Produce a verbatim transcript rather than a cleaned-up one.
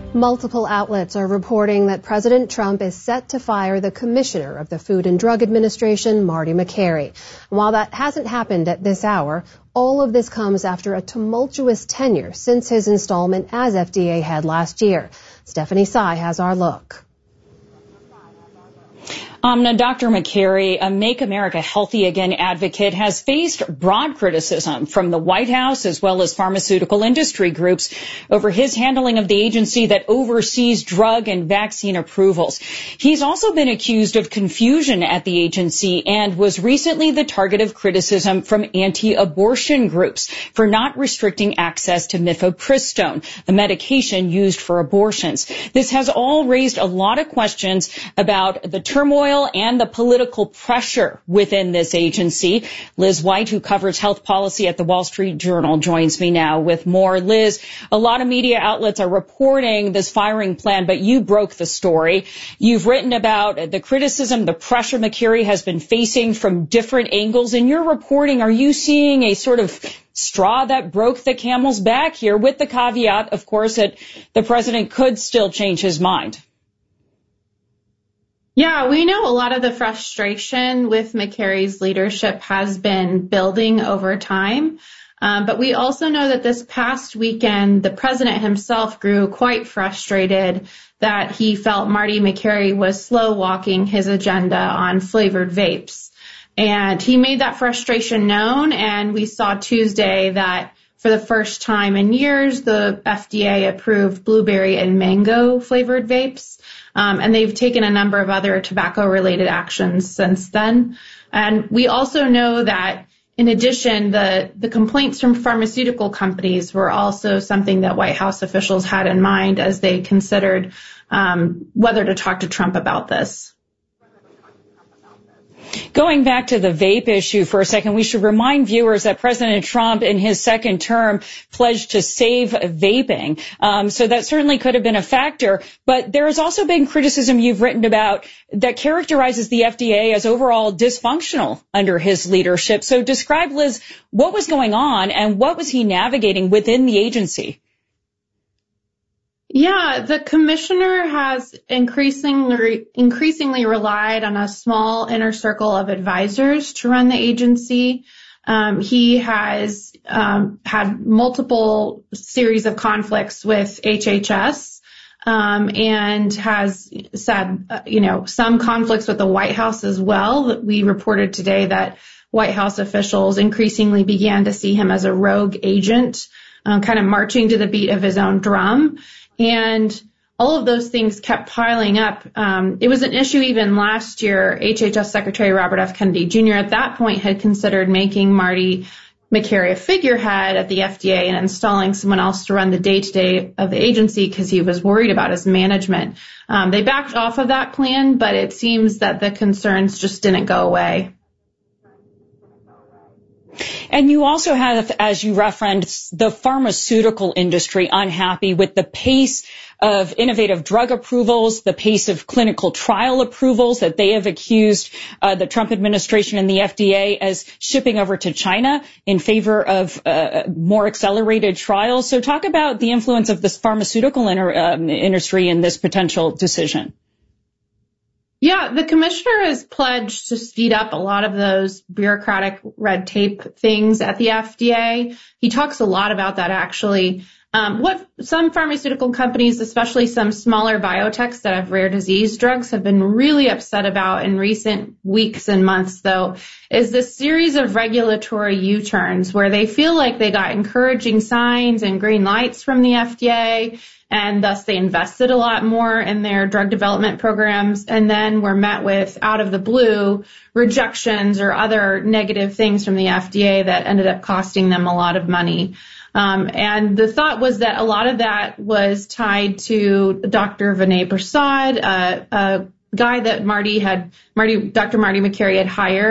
Multiple outlets are reporting that President Trump is set to fire the commissioner of the Food and Drug Administration, Marty Makary. And while that hasn't happened at this hour, all of this comes after a tumultuous tenure since his installment as F D A head last year. Stephanie Sy has our look. Um, now, Doctor Makary, a Make America Healthy Again advocate, has faced broad criticism from the White House as well as pharmaceutical industry groups over his handling of the agency that oversees drug and vaccine approvals. He's also been accused of confusion at the agency and was recently the target of criticism from anti-abortion groups for not restricting access to mifepristone, the medication used for abortions. This has all raised a lot of questions about the turmoil and the political pressure within this agency. Liz White, who covers health policy at the Wall Street Journal, joins me now with more. Liz, a lot of media outlets are reporting this firing plan, but you broke the story. You've written about the criticism, the pressure Makary has been facing from different angles. In your reporting, are you seeing a sort of straw that broke the camel's back here, with the caveat, of course, that the president could still change his mind? Yeah, we know a lot of the frustration with Makary's leadership has been building over time. Um, but we also know that this past weekend, the president himself grew quite frustrated that he felt Marty Makary was slow walking his agenda on flavored vapes. And he made that frustration known. And we saw Tuesday that for the first time in years, the F D A approved blueberry and mango flavored vapes. Um, and they've taken a number of other tobacco-related actions since then. And we also know that, in addition, the, the complaints from pharmaceutical companies were also something that White House officials had in mind as they considered um, whether to talk to Trump about this. Going back to the vape issue for a second, we should remind viewers that President Trump in his second term pledged to save vaping. Um, so that certainly could have been a factor. But there has also been criticism you've written about that characterizes the F D A as overall dysfunctional under his leadership. So describe, Liz, what was going on and what was he navigating within the agency? Yeah, the commissioner has increasingly increasingly relied on a small inner circle of advisors to run the agency. Um, he has um, had multiple series of conflicts with H H S um, and has said, uh, you know, some conflicts with the White House as well. We reported today that White House officials increasingly began to see him as a rogue agent, uh, kind of marching to the beat of his own drum. And all of those things kept piling up. Um, it was an issue even last year. H H S Secretary Robert F. Kennedy Junior at that point had considered making Marty Makary a figurehead at the F D A and installing someone else to run the day-to-day of the agency because he was worried about his management. Um, they backed off of that plan, but it seems that the concerns just didn't go away. And you also have, as you referenced, the pharmaceutical industry unhappy with the pace of innovative drug approvals, the pace of clinical trial approvals that they have accused uh, the Trump administration and the F D A as shipping over to China in favor of uh, more accelerated trials. So talk about the influence of this pharmaceutical inter- um, industry in this potential decision. Yeah, the commissioner has pledged to speed up a lot of those bureaucratic red tape things at the F D A. He talks a lot about that, actually. Um, what some pharmaceutical companies, especially some smaller biotechs that have rare disease drugs, have been really upset about in recent weeks and months, though, is this series of regulatory U-turns where they feel like they got encouraging signs and green lights from the F D A, and thus they invested a lot more in their drug development programs, and then were met with, out of the blue, rejections or other negative things from the F D A that ended up costing them a lot of money. Um, and the thought was that a lot of that was tied to Doctor Vinay Prasad, uh, a guy that Marty had, Marty, Doctor Marty Makary had hired